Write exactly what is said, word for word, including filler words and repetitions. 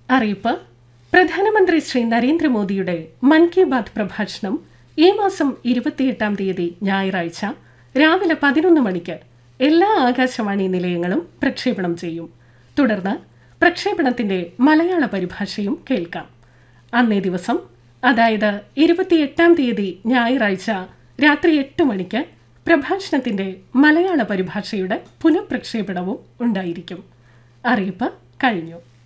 അറിയിപ്പ്. പ്രധാനമന്ത്രി ശ്രീ നരേന്ദ്രമോദിയുടെ മൻ കി ബാത് പ്രഭാഷണം ഈ മാസം ഇരുപത്തിയെട്ടാം തീയതി ഞായറാഴ്ച രാവിലെ പതിനൊന്ന് മണിക്ക് എല്ലാ ആകാശവാണി നിലയങ്ങളും പ്രക്ഷേപണം ചെയ്യും. തുടർന്ന് പ്രക്ഷേപണത്തിന്റെ മലയാള പരിഭാഷയും കേൾക്കാം. അന്നേ ദിവസം, അതായത് ഇരുപത്തിയെട്ടാം തീയതി ഞായറാഴ്ച രാത്രി എട്ട് മണിക്ക് പ്രഭാഷണത്തിന്റെ മലയാള പരിഭാഷയുടെ പുനഃപ്രക്ഷേപണവും ഉണ്ടായിരിക്കും. അറിയിപ്പ് കഴിഞ്ഞു.